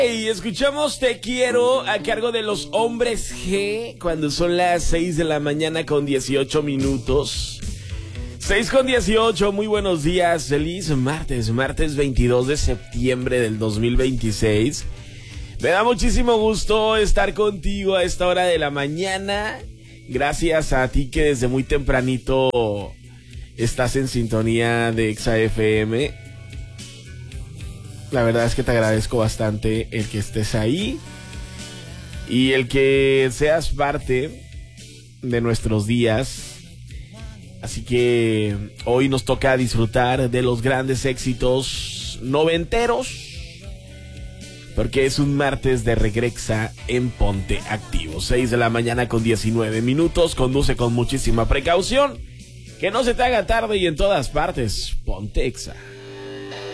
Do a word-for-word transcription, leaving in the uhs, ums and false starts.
Y escuchamos Te Quiero a cargo de los Hombres G cuando son las seis de la mañana con dieciocho minutos. seis con dieciocho, muy buenos días, feliz martes, martes veintidós de septiembre del dos mil veintiséis. Me da muchísimo gusto estar contigo a esta hora de la mañana. Gracias a ti que desde muy tempranito estás en sintonía de Exa F M. La verdad es que te agradezco bastante el que estés ahí y el que seas parte de nuestros días. Así que hoy nos toca disfrutar de los grandes éxitos noventeros, porque es un martes de Regrexa en Ponte Activo. seis de la mañana con diecinueve minutos. Conduce con muchísima precaución, que no se te haga tarde y en todas partes, Ponte Exa.